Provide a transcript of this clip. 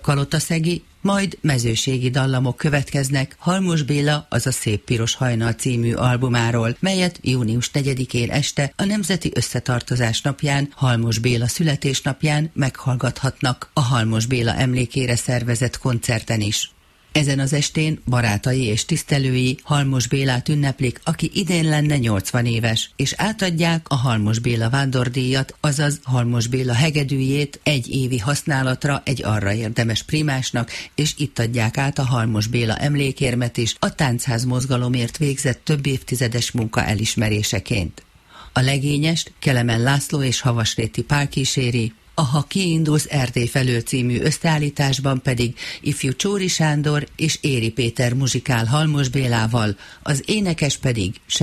Kalotaszegi, majd mezőségi dallamok következnek Halmos Béla, az a Szép piros hajnal című albumáról, melyet június 4-én este a Nemzeti Összetartozás napján, Halmos Béla születésnapján meghallgathatnak a Halmos Béla emlékére szervezett koncerten is. Ezen az estén barátai és tisztelői Halmos Bélát ünneplik, aki idén lenne 80 éves, és átadják a Halmos Béla vándordíjat, azaz Halmos Béla hegedűjét egy évi használatra egy arra érdemes primásnak, és itt adják át a Halmos Béla emlékérmet is a táncház mozgalomért végzett több évtizedes munka elismeréseként. A legényest Kelemen László és Havasréti Pál kíséri, a Ha kiindulsz Erdély felől című összeállításban pedig ifjú Csóri Sándor és Éri Péter muzsikál Halmos Bélával, az énekes pedig